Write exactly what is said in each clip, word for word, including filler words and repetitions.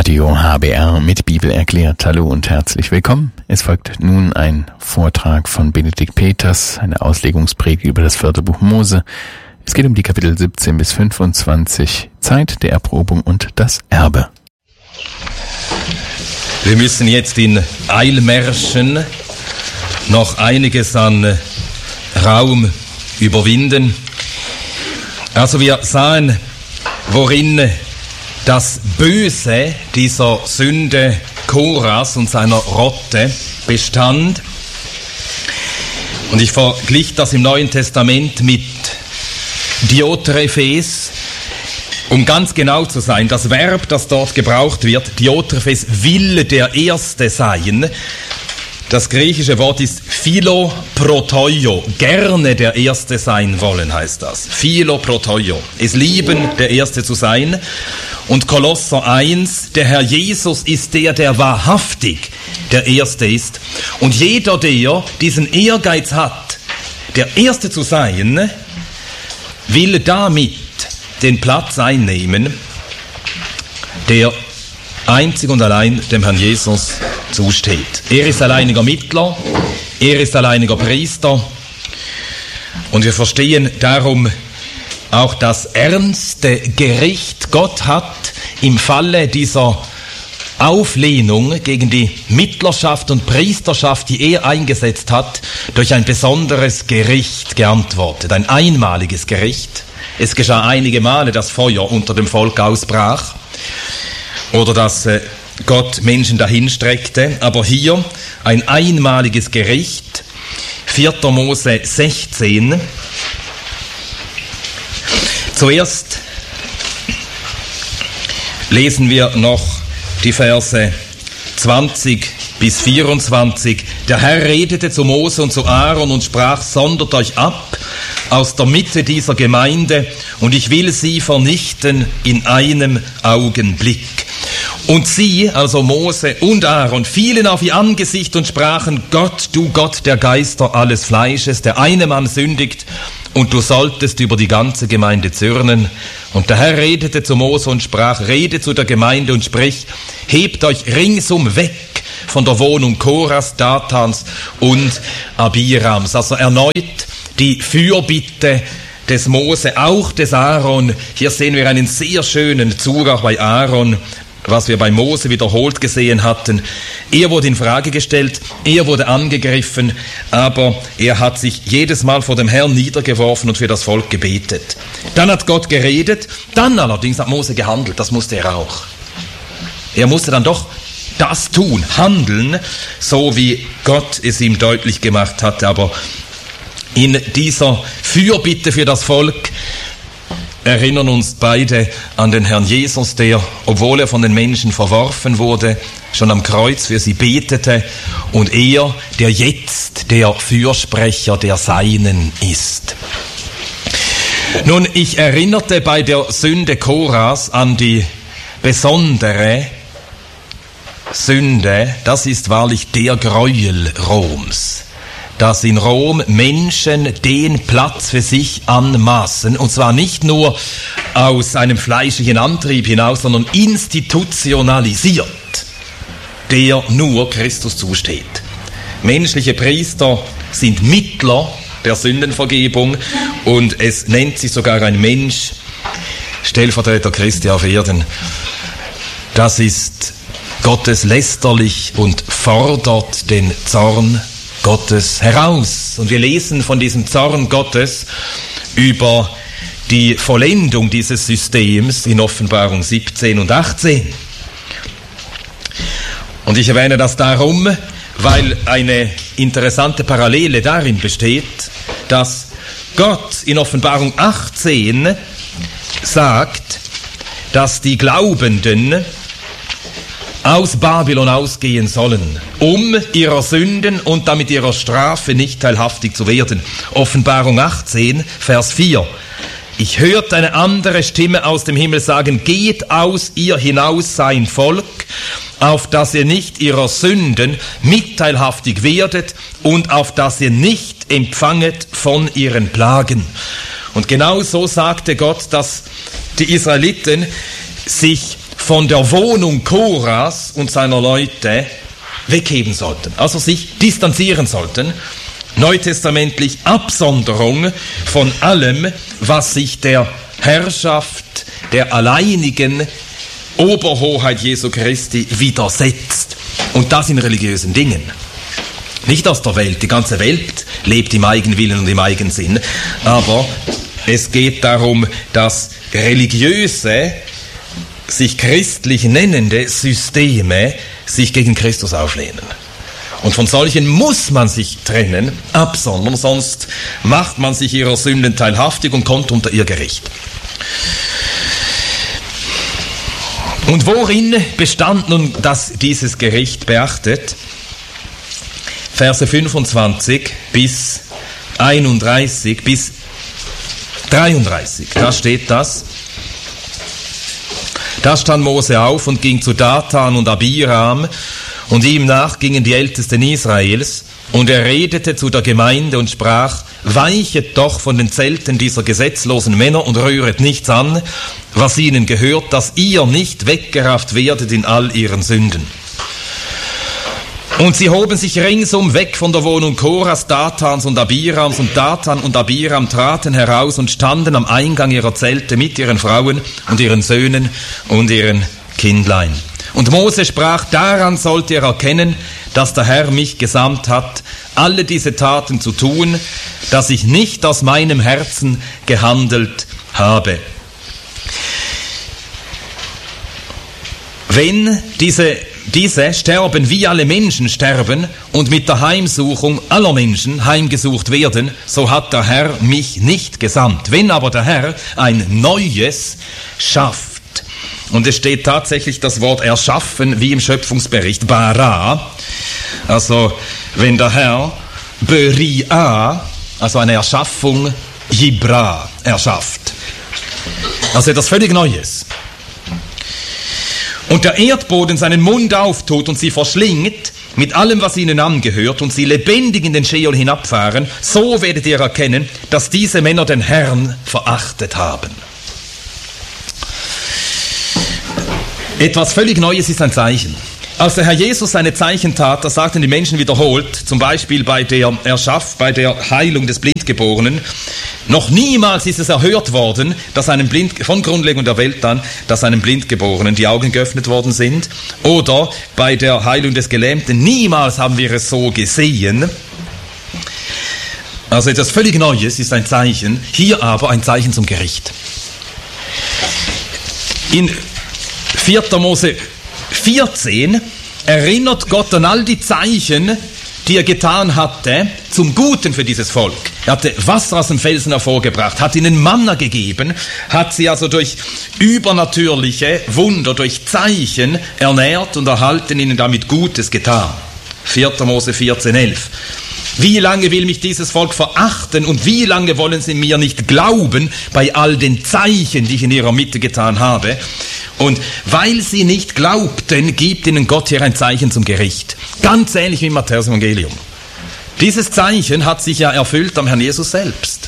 Radio H B R mit Bibel erklärt. Hallo und herzlich willkommen. Es folgt nun ein Vortrag von Benedikt Peters, eine Auslegungspredigt über das vierte Buch Mose. Es geht um die Kapitel siebzehn bis fünfundzwanzig, Zeit der Erprobung und das Erbe. Wir müssen jetzt in Eilmärschen noch einiges an Raum überwinden. Also wir sahen, worin das Böse dieser Sünde Koras und seiner Rotte bestand. Und ich verglich das im Neuen Testament mit Diotrephes. Um ganz genau zu sein, das Verb, das dort gebraucht wird, Diotrephes, will der Erste sein. Das griechische Wort ist philoprotoio, gerne der Erste sein wollen, heißt das. Philoprotoio, es lieben, der Erste zu sein. Und Kolosser eins, der Herr Jesus ist der, der wahrhaftig der Erste ist. Und jeder, der diesen Ehrgeiz hat, der Erste zu sein, will damit den Platz einnehmen, der einzig und allein dem Herrn Jesus zusteht. Er ist alleiniger Mittler, er ist alleiniger Priester und wir verstehen darum auch das ernste Gericht. Gott hat im Falle dieser Auflehnung gegen die Mittlerschaft und Priesterschaft, die er eingesetzt hat, durch ein besonderes Gericht geantwortet, ein einmaliges Gericht. Es geschah einige Male, dass Feuer unter dem Volk ausbrach oder dass äh, Gott Menschen dahinstreckte, aber hier ein einmaliges Gericht, vierter Mose sechzehn. Zuerst lesen wir noch die Verse zwanzig bis vierundzwanzig. Der Herr redete zu Mose und zu Aaron und sprach: Sondert euch ab aus der Mitte dieser Gemeinde, und ich will sie vernichten in einem Augenblick. Und sie, also Mose und Aaron, fielen auf ihr Angesicht und sprachen: Gott, du Gott der Geister alles Fleisches, der eine Mann sündigt, und du solltest über die ganze Gemeinde zürnen. Und der Herr redete zu Mose und sprach: Rede zu der Gemeinde und sprich: Hebt euch ringsum weg von der Wohnung Koras, Datans und Abirams. Also erneut die Fürbitte des Mose, auch des Aaron. Hier sehen wir einen sehr schönen Zug auch bei Aaron, was wir bei Mose wiederholt gesehen hatten. Er wurde in Frage gestellt, er wurde angegriffen, aber er hat sich jedes Mal vor dem Herrn niedergeworfen und für das Volk gebetet. Dann hat Gott geredet, dann allerdings hat Mose gehandelt, das musste er auch. Er musste dann doch das tun, handeln, so wie Gott es ihm deutlich gemacht hatte. Aber in dieser Fürbitte für das Volk erinnern uns beide an den Herrn Jesus, der, obwohl er von den Menschen verworfen wurde, schon am Kreuz für sie betete, und er, der jetzt der Fürsprecher der Seinen ist. Nun, ich erinnerte bei der Sünde Koras an die besondere Sünde, das ist wahrlich der Gräuel Roms, dass in Rom Menschen den Platz für sich anmaßen, und zwar nicht nur aus einem fleischlichen Antrieb hinaus, sondern institutionalisiert, der nur Christus zusteht. Menschliche Priester sind Mittler der Sündenvergebung, und es nennt sich sogar ein Mensch Stellvertreter Christi auf Erden. Das ist Gottes lästerlich und fordert den Zorn Gottes heraus. Und wir lesen von diesem Zorn Gottes über die Vollendung dieses Systems in Offenbarung siebzehn und achtzehn. Und ich erwähne das darum, weil eine interessante Parallele darin besteht, dass Gott in Offenbarung achtzehn sagt, dass die Glaubenden aus Babylon ausgehen sollen, um ihrer Sünden und damit ihrer Strafe nicht teilhaftig zu werden. Offenbarung achtzehn, Vers vier. Ich hörte eine andere Stimme aus dem Himmel sagen: Geht aus ihr hinaus, sein Volk, auf dass ihr nicht ihrer Sünden mitteilhaftig werdet und auf dass ihr nicht empfanget von ihren Plagen. Und genau so sagte Gott, dass die Israeliten sich von der Wohnung Koras und seiner Leute wegheben sollten, also sich distanzieren sollten. Neutestamentlich Absonderung von allem, was sich der Herrschaft der alleinigen Oberhoheit Jesu Christi widersetzt. Und das in religiösen Dingen. Nicht aus der Welt. Die ganze Welt lebt im Eigenwillen und im Eigensinn. Aber es geht darum, dass religiöse, sich christlich nennende Systeme sich gegen Christus auflehnen. Und von solchen muss man sich trennen, absondern, sonst macht man sich ihrer Sünden teilhaftig und kommt unter ihr Gericht. Und worin bestand nun, dass dieses Gericht beachtet? Verse fünfundzwanzig bis einunddreißig bis dreiunddreißig, da steht das. Da stand Mose auf und ging zu Dathan und Abiram, und ihm nach gingen die Ältesten Israels, und er redete zu der Gemeinde und sprach: Weichet doch von den Zelten dieser gesetzlosen Männer und rühret nichts an, was ihnen gehört, dass ihr nicht weggerafft werdet in all ihren Sünden. Und sie hoben sich ringsum weg von der Wohnung Koras, Dathans und Abirams, und Dathan und Abiram traten heraus und standen am Eingang ihrer Zelte mit ihren Frauen und ihren Söhnen und ihren Kindlein. Und Mose sprach: Daran sollt ihr erkennen, dass der Herr mich gesandt hat, alle diese Taten zu tun, dass ich nicht aus meinem Herzen gehandelt habe. Wenn diese, diese sterben, wie alle Menschen sterben, und mit der Heimsuchung aller Menschen heimgesucht werden, so hat der Herr mich nicht gesandt. Wenn aber der Herr ein Neues schafft, und es steht tatsächlich das Wort erschaffen, wie im Schöpfungsbericht, bara, also wenn der Herr beria, also eine Erschaffung, jibra, erschafft. Also etwas völlig Neues. Und der Erdboden seinen Mund auftut und sie verschlingt mit allem, was ihnen angehört, und sie lebendig in den Scheol hinabfahren, so werdet ihr erkennen, dass diese Männer den Herrn verachtet haben. Etwas völlig Neues ist ein Zeichen. Als der Herr Jesus seine Zeichen tat, da sagten die Menschen wiederholt, zum Beispiel bei der Erschaff, bei der Heilung des Blindgeborenen, noch niemals ist es erhört worden, dass einem Blind, von Grundlegung der Welt an, dass einem Blindgeborenen die Augen geöffnet worden sind, oder bei der Heilung des Gelähmten, niemals haben wir es so gesehen. Also etwas völlig Neues ist ein Zeichen, hier aber ein Zeichen zum Gericht. In vierter Mose vierzehn erinnert Gott an all die Zeichen, die er getan hatte, zum Guten für dieses Volk. Er hatte Wasser aus dem Felsen hervorgebracht, hat ihnen Manna gegeben, hat sie also durch übernatürliche Wunder, durch Zeichen ernährt und erhalten ihnen damit Gutes getan. vierter Mose vierzehn elf. Wie lange will mich dieses Volk verachten und wie lange wollen sie mir nicht glauben bei all den Zeichen, die ich in ihrer Mitte getan habe? Und weil sie nicht glaubten, gibt ihnen Gott hier ein Zeichen zum Gericht. Ganz ähnlich wie im Matthäus-Evangelium. Dieses Zeichen hat sich ja erfüllt am Herrn Jesus selbst.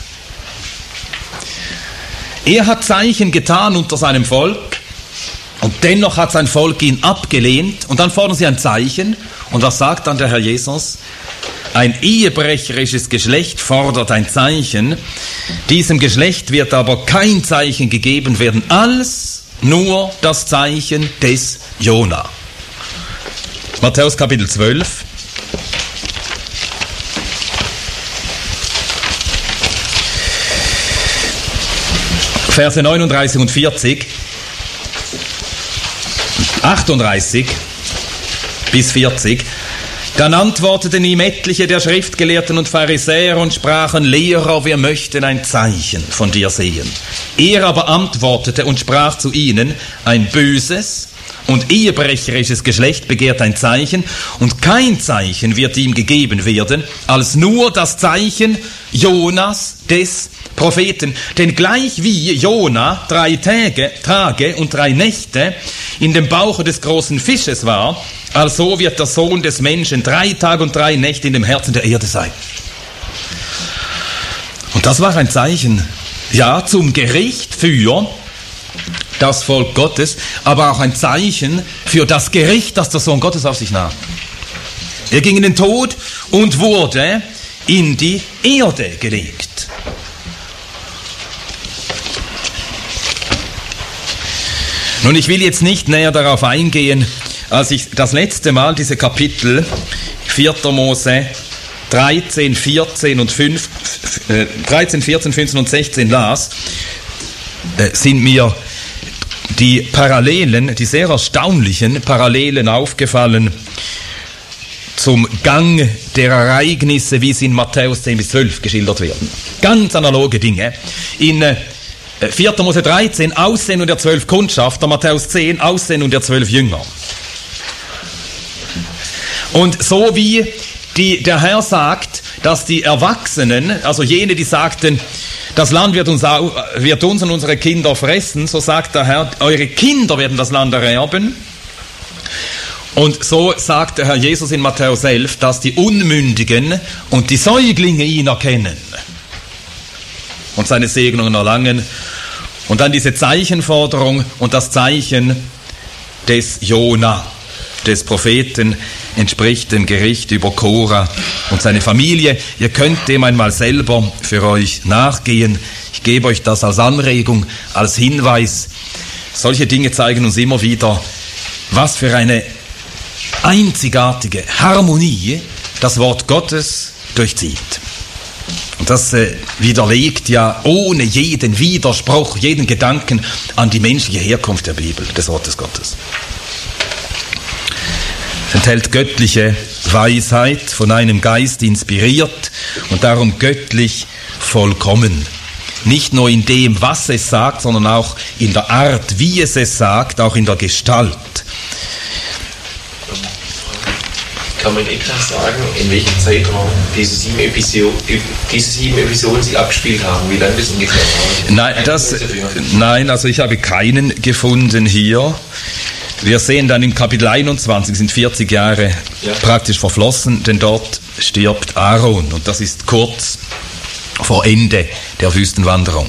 Er hat Zeichen getan unter seinem Volk und dennoch hat sein Volk ihn abgelehnt. Und dann fordern sie ein Zeichen. Und was sagt dann der Herr Jesus? Ein ehebrecherisches Geschlecht fordert ein Zeichen. Diesem Geschlecht wird aber kein Zeichen gegeben werden, als nur das Zeichen des Jona. Matthäus Kapitel zwölf. Verse neununddreißig und vierzig. achtunddreißig bis vierzig. Dann antworteten ihm etliche der Schriftgelehrten und Pharisäer und sprachen: Lehrer, wir möchten ein Zeichen von dir sehen. Er aber antwortete und sprach zu ihnen: Ein böses und ehebrecherisches Geschlecht begehrt ein Zeichen, und kein Zeichen wird ihm gegeben werden, als nur das Zeichen Jonas des Propheten. Denn gleich wie Jona drei Tage, Tage und drei Nächte in dem Bauche des großen Fisches war, also wird der Sohn des Menschen drei Tage und drei Nächte in dem Herzen der Erde sein. Und das war ein Zeichen, ja, zum Gericht für das Volk Gottes, aber auch ein Zeichen für das Gericht, das der Sohn Gottes auf sich nahm. Er ging in den Tod und wurde in die Erde gelegt. Nun, ich will jetzt nicht näher darauf eingehen, als ich das letzte Mal diese Kapitel vierter Mose dreizehn, vierzehn und fünf, äh, dreizehn, vierzehn, fünfzehn und sechzehn las, äh, sind mir die Parallelen, die sehr erstaunlichen Parallelen aufgefallen zum Gang der Ereignisse, wie sie in Matthäus zehn bis zwölf geschildert werden. Ganz analoge Dinge. In äh, vierter Mose dreizehn, Aussendung der zwölf Kundschafter, Matthäus zehn, Aussendung der zwölf Jünger. Und so wie die, der Herr sagt, dass die Erwachsenen, also jene, die sagten, das Land wird uns, wird uns und unsere Kinder fressen, so sagt der Herr, eure Kinder werden das Land ererben. Und so sagt der Herr Jesus in Matthäus elf, dass die Unmündigen und die Säuglinge ihn erkennen und seine Segnungen erlangen. Und dann diese Zeichenforderung und das Zeichen des Jona, des Propheten, entspricht dem Gericht über Korah und seine Familie. Ihr könnt dem einmal selber für euch nachgehen. Ich gebe euch das als Anregung, als Hinweis. Solche Dinge zeigen uns immer wieder, was für eine einzigartige Harmonie das Wort Gottes durchzieht. Und das äh, widerlegt ja ohne jeden Widerspruch, jeden Gedanken an die menschliche Herkunft der Bibel, des Wortes Gottes. Es enthält göttliche Weisheit, von einem Geist inspiriert und darum göttlich vollkommen. Nicht nur in dem, was es sagt, sondern auch in der Art, wie es es sagt, auch in der Gestalt. Kann man etwa sagen, in welchem Zeitraum diese sieben, Episode, diese sieben Episoden sich abgespielt haben? Wie lange das ungefähr war? Nein, das, nein, also ich habe keinen gefunden hier. Wir sehen dann im Kapitel einundzwanzig, sind vierzig Jahre ja. praktisch verflossen, denn dort stirbt Aaron und das ist kurz vor Ende der Wüstenwanderung.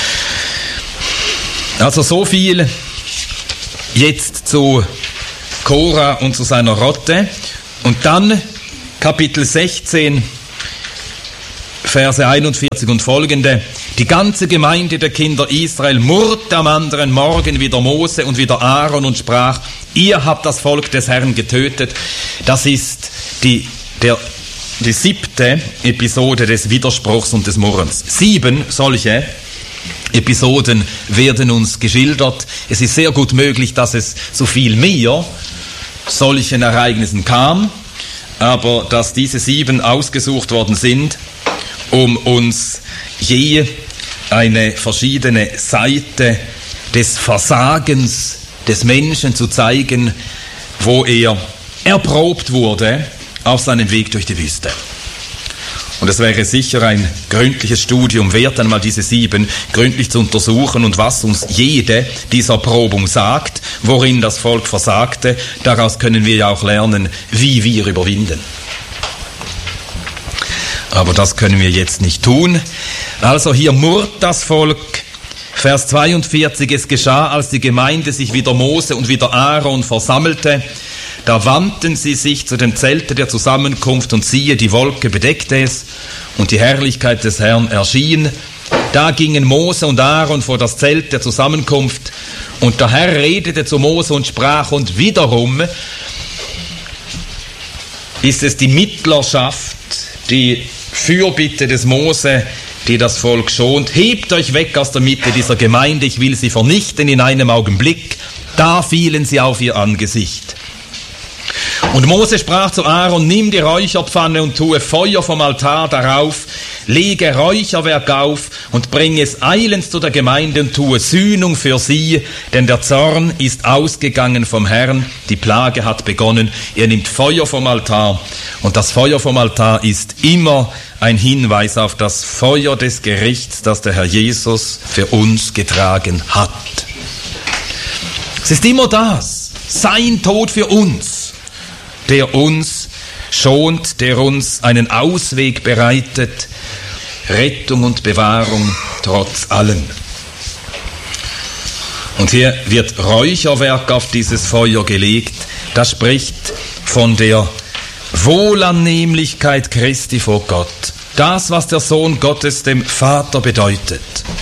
Also so viel jetzt zu Korah und zu seiner Rotte. Und dann Kapitel sechzehn, Verse einundvierzig und folgende. Die ganze Gemeinde der Kinder Israel murrte am anderen Morgen wieder Mose und wieder Aaron und sprach, ihr habt das Volk des Herrn getötet. Das ist die, der, die siebte Episode des Widerspruchs und des Murrens. Sieben solche Episoden werden uns geschildert. Es ist sehr gut möglich, dass es zu viel mehr solchen Ereignissen kam, aber dass diese sieben ausgesucht worden sind, um uns je eine verschiedene Seite des Versagens des Menschen zu zeigen, wo er erprobt wurde auf seinem Weg durch die Wüste. Und es wäre sicher ein gründliches Studium wert, einmal diese sieben gründlich zu untersuchen und was uns jede dieser Probung sagt, worin das Volk versagte. Daraus können wir ja auch lernen, wie wir überwinden. Aber das können wir jetzt nicht tun. Also hier murrt das Volk. Vers zweiundvierzig, es geschah, als die Gemeinde sich wieder Mose und wieder Aaron versammelte, da wandten sie sich zu dem Zelte der Zusammenkunft und siehe, die Wolke bedeckte es und die Herrlichkeit des Herrn erschien. Da gingen Mose und Aaron vor das Zelt der Zusammenkunft und der Herr redete zu Mose und sprach, und wiederum ist es die Mittlerschaft, die Fürbitte des Mose, die das Volk schont. Hebt euch weg aus der Mitte dieser Gemeinde, ich will sie vernichten in einem Augenblick. Da fielen sie auf ihr Angesicht. Und Mose sprach zu Aaron, nimm die Räucherpfanne und tue Feuer vom Altar darauf, lege Räucherwerk auf und bring es eilends zu der Gemeinde und tue Sühnung für sie, denn der Zorn ist ausgegangen vom Herrn, die Plage hat begonnen. Er nimmt Feuer vom Altar und das Feuer vom Altar ist immer ein Hinweis auf das Feuer des Gerichts, das der Herr Jesus für uns getragen hat. Es ist immer das, sein Tod für uns, der uns schont, der uns einen Ausweg bereitet, Rettung und Bewahrung trotz allem. Und hier wird Räucherwerk auf dieses Feuer gelegt. Das spricht von der Wohlannehmlichkeit Christi vor Gott. Das, was der Sohn Gottes dem Vater bedeutet.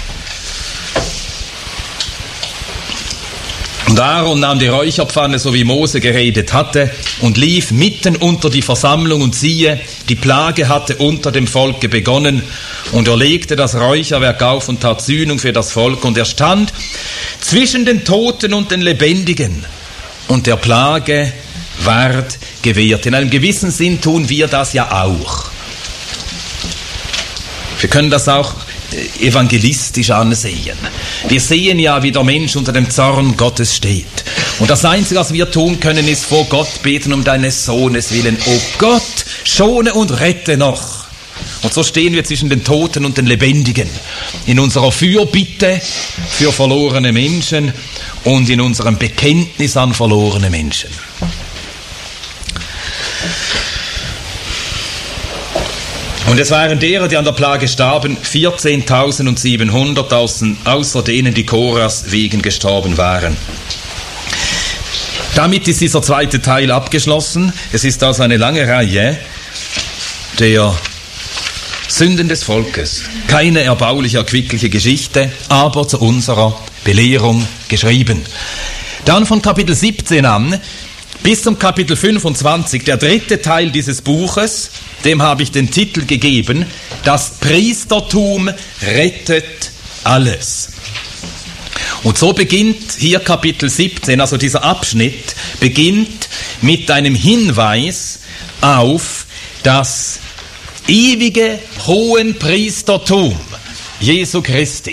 Und Aaron nahm die Räucherpfanne, so wie Mose geredet hatte, und lief mitten unter die Versammlung, und siehe, die Plage hatte unter dem Volke begonnen, und er legte das Räucherwerk auf und tat Sühnung für das Volk, und er stand zwischen den Toten und den Lebendigen, und der Plage ward gewehrt. In einem gewissen Sinn tun wir das ja auch. Wir können das auch evangelistisch ansehen. Wir sehen ja, wie der Mensch unter dem Zorn Gottes steht. Und das Einzige, was wir tun können, ist vor Gott beten um deines Sohnes willen. O Gott, schone und rette noch. Und so stehen wir zwischen den Toten und den Lebendigen. In unserer Fürbitte für verlorene Menschen und in unserem Bekenntnis an verlorene Menschen. Und es waren derer, die an der Plage starben, vierzehntausendsiebenhundert, außer denen, die Koras wegen gestorben waren. Damit ist dieser zweite Teil abgeschlossen. Es ist also eine lange Reihe der Sünden des Volkes. Keine erbauliche, erquickliche Geschichte, aber zu unserer Belehrung geschrieben. Dann von Kapitel siebzehn an bis zum Kapitel fünfundzwanzig, der dritte Teil dieses Buches, dem habe ich den Titel gegeben, das Priestertum rettet alles. Und so beginnt hier Kapitel siebzehn, also dieser Abschnitt, beginnt mit einem Hinweis auf das ewige Hohenpriestertum Jesu Christi.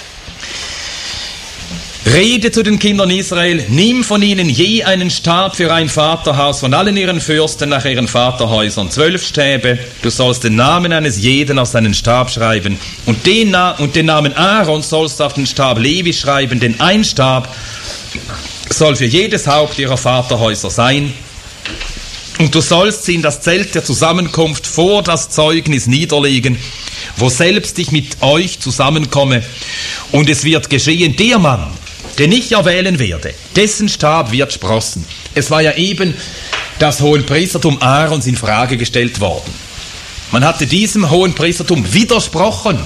Rede zu den Kindern Israel, nimm von ihnen je einen Stab für ein Vaterhaus, von allen ihren Fürsten nach ihren Vaterhäusern, zwölf Stäbe, du sollst den Namen eines jeden auf seinen Stab schreiben, und den, Na- und den Namen Aaron sollst du auf den Stab Levi schreiben, denn ein Stab soll für jedes Haupt ihrer Vaterhäuser sein, und du sollst sie in das Zelt der Zusammenkunft vor das Zeugnis niederlegen, wo selbst ich mit euch zusammenkomme, und es wird geschehen, der Mann, den ich erwählen werde, dessen Stab wird sprossen. Es war ja eben das Hohenpriestertum Aarons in Frage gestellt worden. Man hatte diesem Hohenpriestertum widersprochen.